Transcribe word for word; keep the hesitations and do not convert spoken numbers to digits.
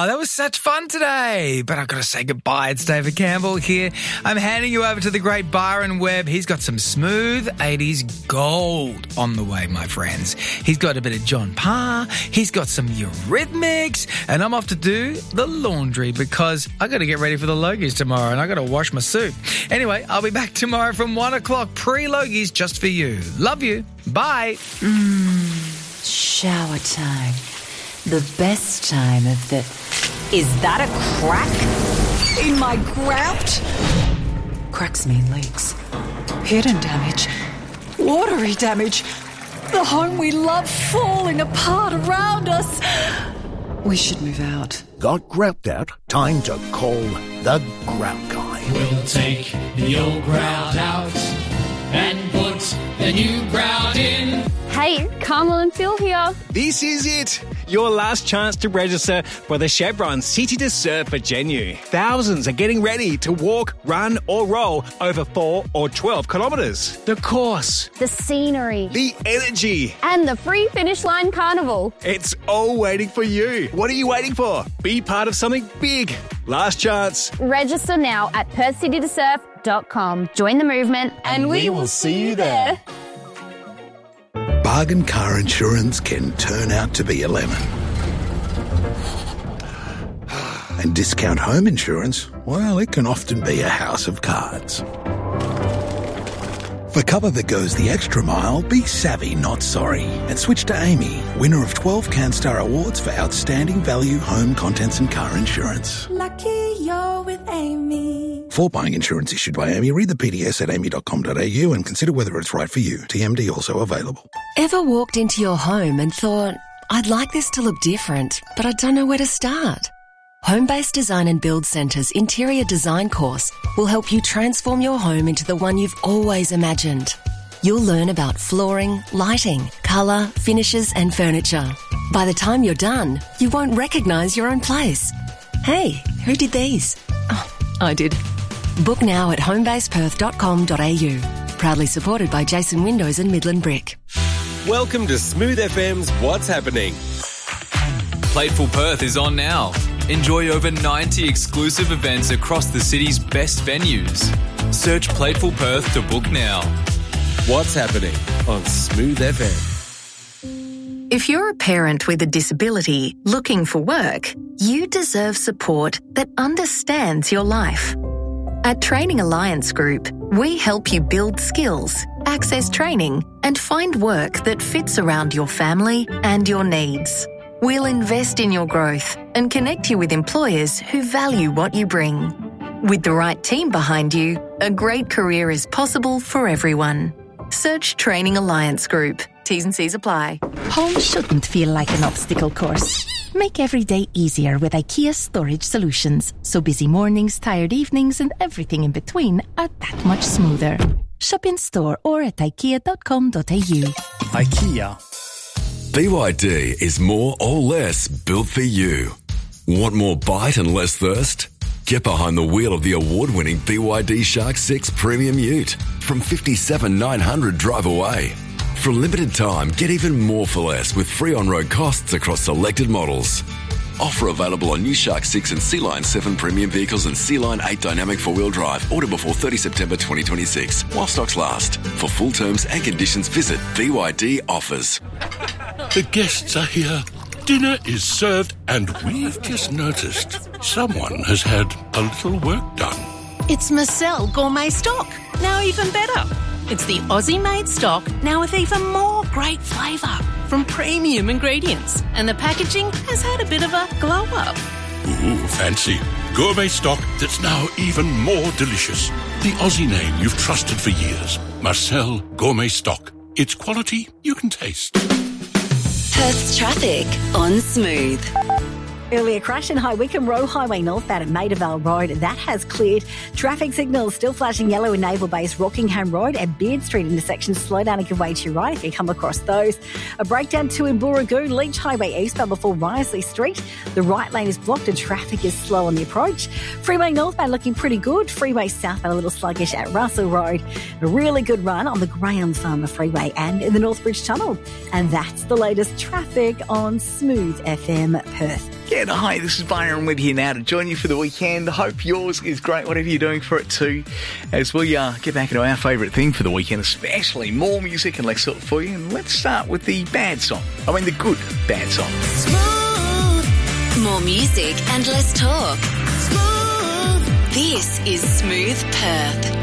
Oh, that was such fun today. But I've got to say goodbye. It's David Campbell here. I'm handing you over to the great Byron Webb. He's got some smooth eighties gold on the way, my friends. He's got a bit of John Parr. He's got some Eurythmics. And I'm off to do the laundry because I got to get ready for the Logies tomorrow and I got to wash my suit. Anyway, I'll be back tomorrow from one o'clock pre-Logies just for you. Love you. Bye. Mmm, shower time. The best time of the... Is that a crack in my grout? Cracks mean leaks. Hidden damage. Watery damage. The home we love falling apart around us. We should move out. Got grout out? Time to call the Grout Guy. We'll take the old grout out and put the new grout in. Hey, Carmel and Phil here. This is it. Your last chance to register for the Chevron City to Surf for Genu. Thousands are getting ready to walk, run or roll over four or twelve kilometres. The course, the scenery, the energy, and the free finish line carnival. It's all waiting for you. What are you waiting for? Be part of something big. Last chance. Register now at perth city to surf dot com. Join the movement and, and we, we will see you there. Bargain car insurance can turn out to be a lemon. And discount home insurance, well, it can often be a house of cards. For cover that goes the extra mile, be savvy, not sorry. And switch to Amy, winner of twelve CanStar Awards for outstanding value, home, contents and car insurance. Lucky you're with Amy. For buying insurance issued by Amy, read the P D S at amy dot com dot a u and consider whether it's right for you. T M D also available. Ever walked into your home and thought, I'd like this to look different, but I don't know where to start? Home-Based Design and Build Centre's Interior Design course will help you transform your home into the one you've always imagined. You'll learn about flooring, lighting, colour, finishes and furniture. By the time you're done, you won't recognise your own place. Hey, who did these? Oh, I did. Book now at home base perth dot com dot a u. Proudly supported by Jason Windows and Midland Brick. Welcome to Smooth F M's What's Happening. Plateful Perth is on now. Enjoy over ninety exclusive events across the city's best venues. Search Plateful Perth to book now. What's Happening on Smooth F M. If you're a parent with a disability looking for work, you deserve support that understands your life. At Training Alliance Group, we help you build skills, access training, and find work that fits around your family and your needs. We'll invest in your growth and connect you with employers who value what you bring. With the right team behind you, a great career is possible for everyone. Search Training Alliance Group. T's and C's apply. Home shouldn't feel like an obstacle course. Make every day easier with IKEA Storage Solutions, so busy mornings, tired evenings and everything in between are that much smoother. Shop in store or at ikea dot com dot a u. IKEA. B Y D is more or less built for you. Want more bite and less thirst? Get behind the wheel of the award-winning B Y D Shark six Premium Ute from fifty-seven thousand nine hundred drive away. For a limited time, get even more for less with free on-road costs across selected models. Offer available on new Shark six and Sea Line seven premium vehicles and Sea Line eight dynamic four-wheel drive. Order before thirtieth September twenty twenty-six while stocks last. For full terms and conditions, visit B Y D Offers. The guests are here. Dinner is served and we've just noticed someone has had a little work done. It's Marcel Gourmet Stock, now even better. It's the Aussie-made stock, now with even more great flavour from premium ingredients. And the packaging has had a bit of a glow-up. Ooh, fancy. Gourmet stock that's now even more delicious. The Aussie name you've trusted for years. Marcel Gourmet Stock. It's quality you can taste. Perth's traffic on Smooth. Earlier crash in High Wycombe Road Highway northbound at Maidavale Road. That has cleared. Traffic signals still flashing yellow in Naval Base, Rockingham Road and Beard Street intersections. Slow down and give way to your right if you come across those. A breakdown too in Booragoon, Leach Highway eastbound before Risley Street. The right lane is blocked and traffic is slow on the approach. Freeway northbound looking pretty good. Freeway southbound a little sluggish at Russell Road. A really good run on the Graham Farmer Freeway and in the Northbridge Tunnel. And that's the latest traffic on Smooth F M Perth. Yeah, hi, this is Byron Webb here now to join you for the weekend. Hope yours is great, whatever you're doing for it too, as we uh, get back into our favourite thing for the weekend, especially more music and less salt for you. And let's start with the bad song. I mean the good bad song. Smooth. More music and less talk. Smooth. This is Smooth Perth.